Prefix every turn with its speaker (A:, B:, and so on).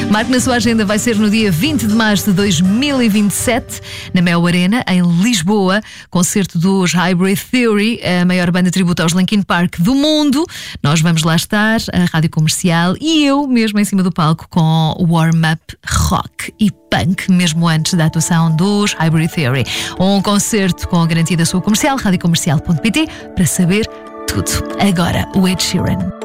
A: Marque na sua agenda, vai ser no dia 20 de março de 2027, na Mel Arena, em Lisboa, concerto dos Hybrid Theory, a maior banda tributo aos Linkin Park do mundo. Nós vamos lá estar, a Rádio Comercial e eu mesmo em cima do palco com warm-up rock e punk, mesmo antes da atuação dos Hybrid Theory. Um concerto com a garantia da sua comercial, radiocomercial.pt, para saber tudo. Agora, o Ed Sheeran.